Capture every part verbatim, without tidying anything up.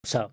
छ।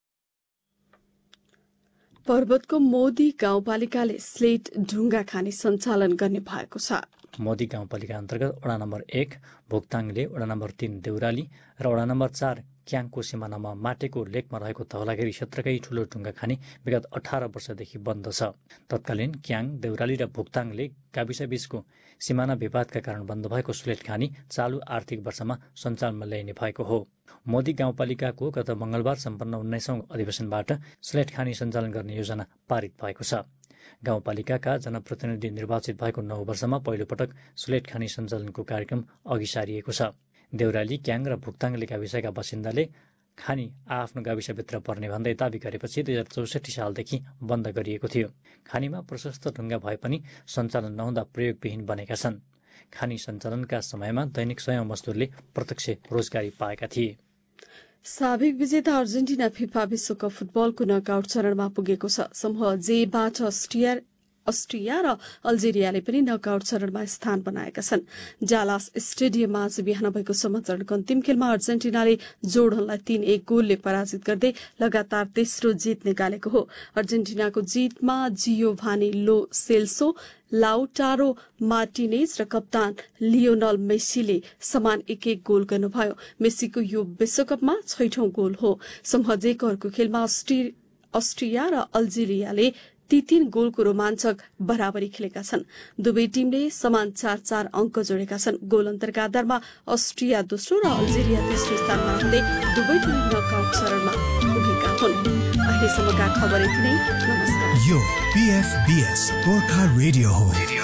पर्वतको मोदी गाउँपालिकाले स्लेट ढुङ्गा खानी सञ्चालन गर्ने भएको छ। मोदी गाउँपालिका अन्तर्गत वडा नम्बर एक भोक्ताङले, वडा नम्बर तीन देउराली र वडा नम्बर चार क्याङको सिमानामा माटेको लेकमा रहेको धौलागिरी क्षेत्रकै ठूलो ढुङ्गा खानी विगत अठार वर्षदेखि बन्द छ। तत्कालीन क्याङ, देउराली र भोक्ताङले गाविसबीचको सिमाना विवादका कारण बन्द भएको स्लेट खानी चालु आर्थिक वर्षमा सञ्चालनमा ल्याइने भएको हो। मोदी गाउँपालिकाको गत मंगलबार सम्पन्न उन्नाइसौं अधिवेशनबाट स्लेट खानी सञ्चालन गर्ने योजना पारित भएको छ। गाउँपालिकाका जनप्रतिनिधि निर्वाचित भएको नौ वर्षमा पहिलोपटक स्लेट खानी सञ्चालनको कार्यक्रम अघि सारिएको छ। देउराली, क्याङ र भुक्ताङले गाविसका बासिन्दाले खानी आफ्नो गाविसभित्र पर्ने भन्दै दावी गरेपछि दुई हजार चौसठी सालदेखि बन्द गरिएको थियो। खानीमा प्रशस्त ढुङ्गा भए पनि सञ्चालन नहुँदा प्रयोगविहीन बनेका छन्। खानी सञ्चालनका समयमा दैनिक सयौं मजदुरले प्रत्यक्ष रोजगारी पाएका थिए। साबिक विजेता अर्जेन्टिना फिफा विश्वकप फुटबलको नकआउट चरणमा पुगेको छ। समूह जेबाट अस्ट्रिया अस्ट्रिया र अल्जेरियाले पनि नकआउट चरणमा स्थान बनाएका छन्। जालास स्टेडियममा आज बिहान भएको समाचारको अन्तिम खेलमा अर्जेन्टिनाले जोर्डनलाई तीन एक गोलले पराजित गर्दै लगातार तेस्रो जित निकालेको हो। अर्जेन्टिनाको जितमा जियोभानी लो सेल्सो, लाउटारो मार्टिनेज र कप्तान लियोनल मेसीले समान एक एक गोल गर्नुभयो। मेसीको यो विश्वकपमा छैठौं गोल हो। समूह जेको अर्को खेलमा अस्ट्रिया र अल्जेरियाले ती तीन गोलको रोमाञ्चक बराबरी खेलेका छन्। दुवै टीमले समान चार चार अंक जोडेका छन्। गोल अन्तरका आधारमा अस्ट्रिया दोस्रो र अल्जेरिया तेस्रो स्थानमा रहँदै दुवै टीम नकआउट चरणमा पुगेका हुन्। अहिलेसम्मका खबर यति नै। नमस्कार। यो पीएफबीएस गोर्खा रेडियो हो।